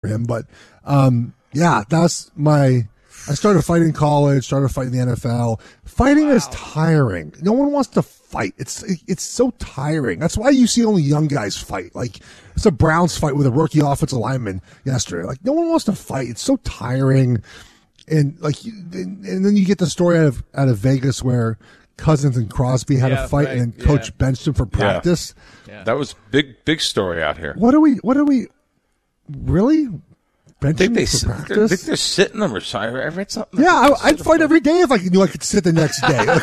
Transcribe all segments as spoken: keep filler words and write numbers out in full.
him. But um, yeah, that's my. I started fighting in college, started fighting in the N F L. Fighting wow. is tiring. No one wants to fight. It's it's so tiring. That's why you see only young guys fight. Like it's a Browns fight with a rookie offensive lineman yesterday. Like no one wants to fight. It's so tiring. And like, and then you get the story out of out of Vegas where Cousins and Crosby had yeah, a fight, right. and then coach yeah. benched him for practice. Yeah. Yeah. That was big, big story out here. What are we? What are we? Really? Bench think him they for sit, practice? I think they're sitting them or something. I read something. Yeah, I, I'd fight every day if I knew I could sit the next day. Like,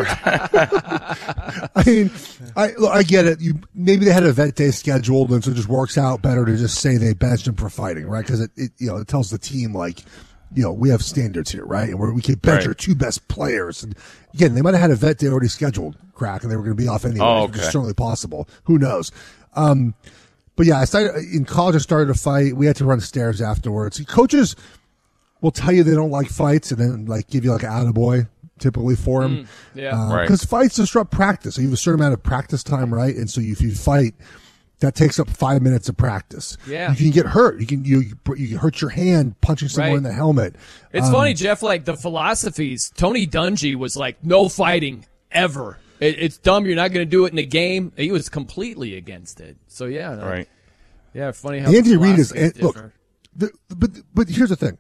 I mean, I look, I get it. You maybe they had an event day scheduled, and so it just works out better to just say they benched him for fighting, right? Because it, it, you know, it tells the team like, you know, we have standards here, right? And we're, we can bench right. our two best players. And again, they might have had a vet day already scheduled, crack, and they were going to be off anyway. Oh, okay. Which is certainly possible. Who knows? Um, but yeah, I started in college. I started a fight. We had to run stairs afterwards. Coaches will tell you they don't like fights, and then like give you like an attaboy typically for them. Mm, yeah, uh, right. Because fights disrupt practice. So you have a certain amount of practice time, right? And so if you fight, that takes up five minutes of practice. Yeah. You can get hurt. You can you you can hurt your hand punching someone Right. in the helmet. It's Um, funny, Jeff, like the philosophies. Tony Dungy was like, no fighting ever. It, it's dumb. You're not going to do it in a game. He was completely against it. So, yeah. Like, Right. Yeah, funny how Andy the Reid is, philosophy an- look, different. the, but but here's the thing.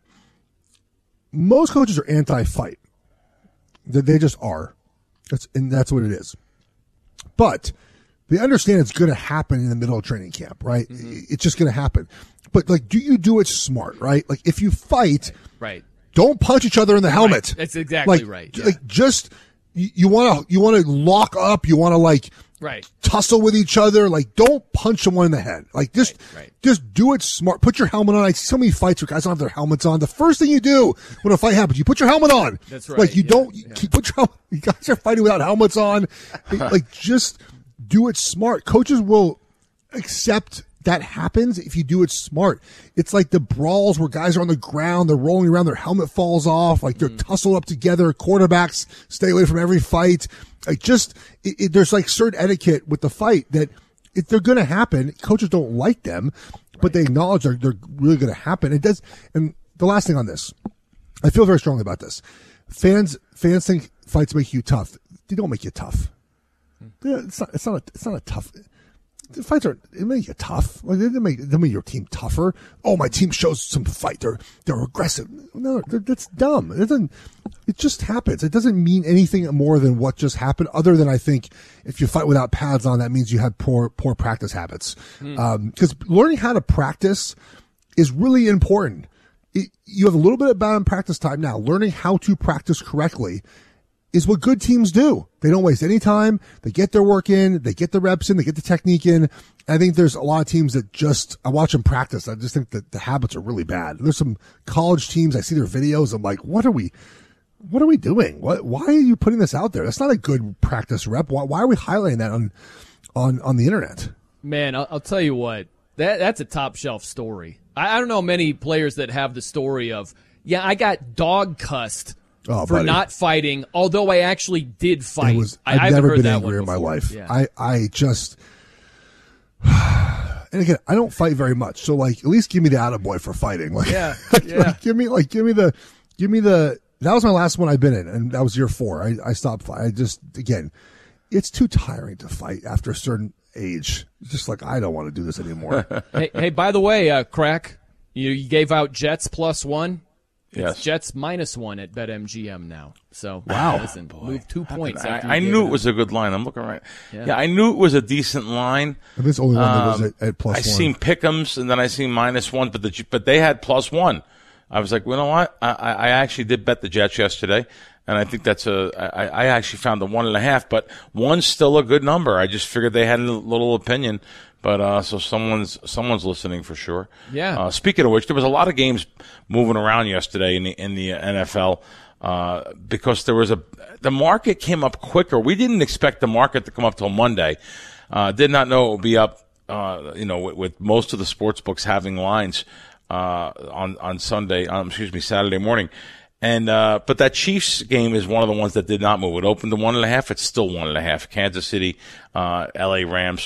Most coaches are anti-fight. They, they just are. That's and that's what it is. But they understand it's going to happen in the middle of training camp, right? Mm-hmm. It's just going to happen. But like, do you do it smart, right? Like, if you fight, Right. don't punch each other in the helmet. Right. That's exactly like, right. Yeah. Like, just you want to you want to lock up. You want to like Right. tussle with each other. Like, don't punch someone in the head. Like, just Right, right. just do it smart. Put your helmet on. I see so many fights where guys don't have their helmets on. The first thing you do when a fight happens, you put your helmet on. That's right, Like, you yeah, don't yeah. you put your helmet. You guys are fighting without helmets on. Like, just do it smart. Coaches will accept that happens if you do it smart. It's like the brawls where guys are on the ground, they're rolling around, their helmet falls off, like they're Mm. tussled up together. Quarterbacks stay away from every fight. Like, just it, it, there's like certain etiquette with the fight that if they're going to happen, coaches don't like them, but Right. they acknowledge they're, they're really going to happen. It does. And the last thing on this, I feel very strongly about this. Fans, fans think fights make you tough. They don't make you tough. Yeah, It's not, it's not, a, it's not a tough, the fights are, it make you tough. Like, they make, they make your team tougher. Oh, my team shows some fight. They're, they're aggressive. No, that's dumb. It doesn't, it just happens. It doesn't mean anything more than what just happened, other than I think if you fight without pads on, that means you had poor, poor practice habits. Mm. Um, cause learning how to practice is really important. It, you have a little bit of bad practice time now. Learning how to practice correctly is what good teams do. They don't waste any time. They get their work in. They get the reps in. They get the technique in. I think there's a lot of teams that just, I watch them practice. I just think that the habits are really bad. There's some college teams. I see their videos. I'm like, what are we, what are we doing? What, why are you putting this out there? That's not a good practice rep. Why, why are we highlighting that on, on, on the internet? Man, I'll, I'll tell you what. That That's a top shelf story. I, I don't know many players that have the story of, yeah, I got dog cussed. Oh, for buddy. not fighting, although I actually did fight. It was, I, I've I haven't never heard been that angrier one in my before. life. Yeah. I, I just, and again, I don't fight very much. So like, at least give me the attaboy for fighting. Like, Yeah, like, yeah. like, give me, like, give me the, give me the, that was my last one I've been in, and that was year four. I, I stopped fighting. I just, again, it's too tiring to fight after a certain age. It's just like, I don't want to do this anymore. hey, hey, by the way, uh, Crack, you, you gave out Jets plus one. Yes. It's Jets minus one at BetMGM now. So Wow. listen, move two points. I, after you I gave knew it out. was a good line. I'm looking right. Yeah. Yeah, I knew it was a decent line. And this is the only one that was Um, at, at plus I one. seen pick'ems and then I seen minus one, but the but they had plus one. I was like, well, you know what? I, I I actually did bet the Jets yesterday, and I think that's a. I, I actually found the one and a half, but one's still a good number. I just figured they had a little opinion, but uh, so someone's someone's listening for sure. Yeah. Uh, speaking of which, there was a lot of games moving around yesterday in the in the N F L. Uh, because there was a, the market came up quicker. We didn't expect the market to come up till Monday. Uh, did not know it would be up, uh, you know, with, with most of the sports books having lines, uh, on, on Sunday, um, excuse me, Saturday morning. And, uh, but that Chiefs game is one of the ones that did not move. It opened to one and a half. It's still one and a half. Kansas City, uh, L A Rams.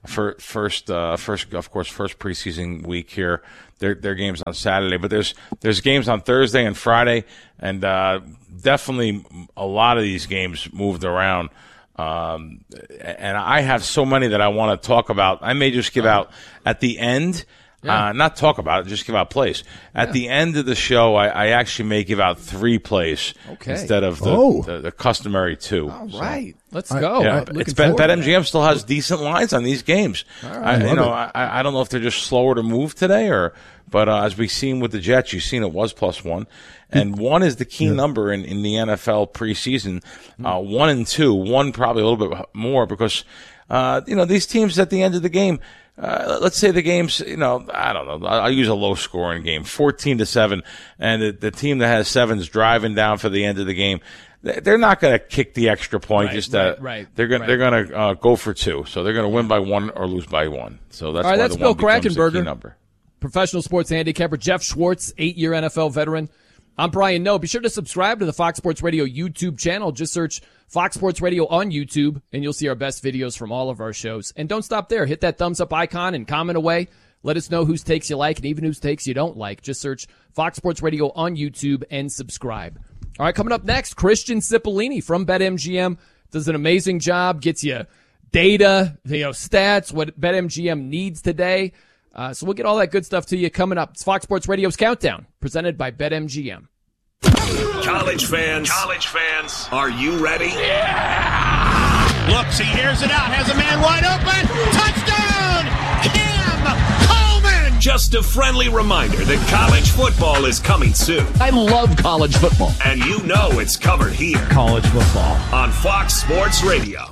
for first, uh, first, of course, first preseason week here. Their their games on Saturday, but there's there's games on Thursday and Friday, and uh, definitely a lot of these games moved around. Um, and I have so many that I want to talk about. I may just give out at the end. Yeah. Uh, not talk about it, just give out plays. At yeah. the end of the show, I, I actually may give out three plays okay. instead of the, oh. the, the customary two. All right. So, Let's I, go. Yeah, it's Bet, BetMGM still has decent lines on these games. All right. I, you know, I, I don't know if they're just slower to move today, or, but uh, as we've seen with the Jets, you've seen it was plus one. And one is the key yeah. number in, in the N F L preseason. Uh, one and two, one probably a little bit more because, uh, you know, these teams at the end of the game, Uh, let's say the game's, you know, I don't know. I'll use a low scoring game, fourteen to seven, and the, the team that has sevens driving down for the end of the game. They're not going to kick the extra point. Right, just that right, right, they're going right. they're going to uh, go for two. So they're going to win by one or lose by one. So that's all right. why That's the Bill one becomes the key Krackenberger, number. Professional sports handicapper. Jeff Schwartz, eight-year N F L veteran. I'm Brian Noe. Be sure to subscribe to the Fox Sports Radio YouTube channel. Just search Fox Sports Radio on YouTube, and you'll see our best videos from all of our shows. And don't stop there. Hit that thumbs up icon and comment away. Let us know whose takes you like and even whose takes you don't like. Just search Fox Sports Radio on YouTube and subscribe. All right, coming up next, Christian Cipollini from BetMGM does an amazing job, gets you data, you know, stats, what BetMGM needs today. Uh, so we'll get all that good stuff to you coming up. It's Fox Sports Radio's Countdown, presented by BetMGM. College fans, college fans, are you ready? Yeah! Looks, he hears it out, has a man wide open. Touchdown! Cam Coleman! Just a friendly reminder that college football is coming soon. I love college football. And you know it's covered here. College football. On Fox Sports Radio.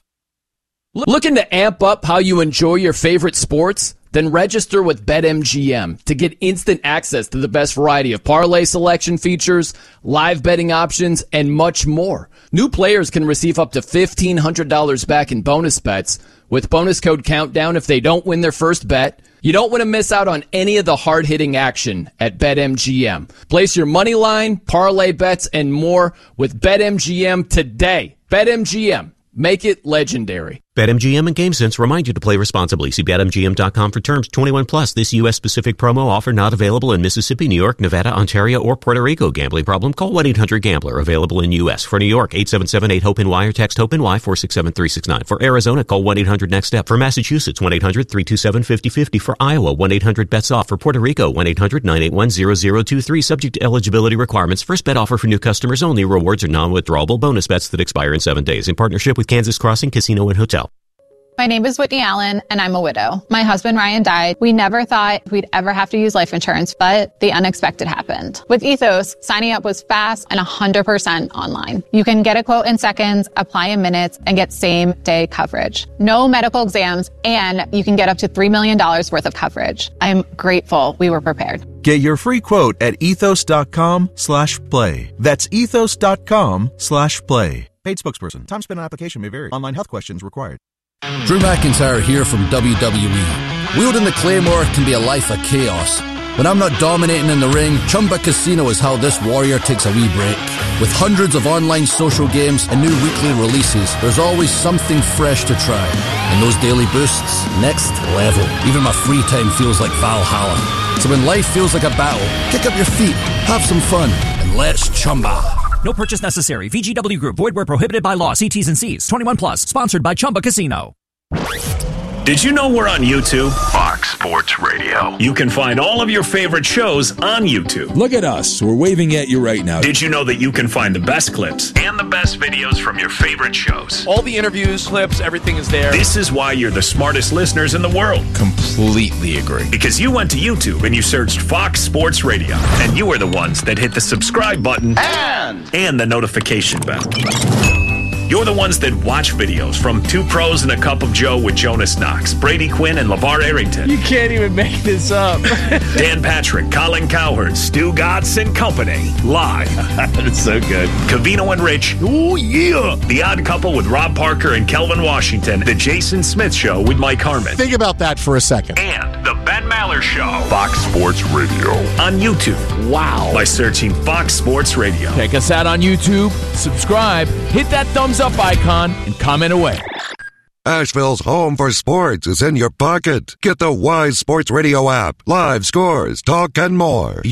Looking to amp up how you enjoy your favorite sports? Then register with BetMGM to get instant access to the best variety of parlay selection features, live betting options, and much more. New players can receive up to fifteen hundred dollars back in bonus bets with bonus code Countdown if they don't win their first bet. You don't want to miss out on any of the hard-hitting action at BetMGM. Place your money line, parlay bets, and more with BetMGM today. BetMGM. Make it legendary. BetMGM and GameSense remind you to play responsibly. See Bet M G M dot com for terms. twenty-one plus. This U S-specific promo offer not available in Mississippi, New York, Nevada, Ontario, or Puerto Rico. Gambling problem? Call one eight hundred gambler. Available in U S. For New York, eight seven seven eight hope N Y or text HOPE-NY four six seven three six nine. For Arizona, call one eight hundred next step. For Massachusetts, one eight hundred three two seven five zero five zero. For Iowa, one eight hundred bets off. For Puerto Rico, one eight hundred nine eight one zero zero two three. Subject to eligibility requirements. First bet offer for new customers only. Rewards are non-withdrawable bonus bets that expire in seven days. In partnership with Kansas Crossing Casino and Hotel. My name is Whitney Allen, and I'm a widow. My husband, Ryan, died. We never thought we'd ever have to use life insurance, but the unexpected happened. With Ethos, signing up was fast and one hundred percent online. You can get a quote in seconds, apply in minutes, and get same-day coverage. No medical exams, and you can get up to three million dollars worth of coverage. I'm grateful we were prepared. Get your free quote at ethos.com slash play. That's ethos.com slash play. Paid spokesperson. Time spent on application may vary. Online health questions required. Drew McIntyre here from W W E. Wielding the Claymore can be a life of chaos. When I'm not dominating in the ring, Chumba Casino is how this warrior takes a wee break. With hundreds of online social games and new weekly releases, there's always something fresh to try. And those daily boosts, next level. Even my free time feels like Valhalla. So when life feels like a battle, kick up your feet, have some fun, and let's Chumba. No purchase necessary. V G W Group. Void where prohibited by law. See T's and C's. twenty-one plus. Sponsored by Chumba Casino. Did you know we're on YouTube? Fox Sports Radio. You can find all of your favorite shows on YouTube. Look at us. We're waving at you right now. Did you know that you can find the best clips and the best videos from your favorite shows? All the interviews, clips, everything is there. This is why you're the smartest listeners in the world. Completely agree. Because you went to YouTube and you searched Fox Sports Radio. And you are the ones that hit the subscribe button and, and the notification bell. You're the ones that watch videos from Two Pros and a Cup of Joe with Jonas Knox, Brady Quinn, and LeVar Arrington. You can't even make this up. Dan Patrick, Colin Cowherd, Stu Gatz and Company. Live. That's so good. Covino and Rich. Oh, yeah. The Odd Couple with Rob Parker and Kelvin Washington. The Jason Smith Show with Mike Harmon. Think about that for a second. And The Ben Maller Show. Fox Sports Radio. On YouTube. Wow. By searching Fox Sports Radio. Check us out on YouTube. Subscribe. Hit that thumbs up icon and comment away. Asheville's home for sports is in your pocket. Get the Wise Sports Radio app. Live scores, talk, and more.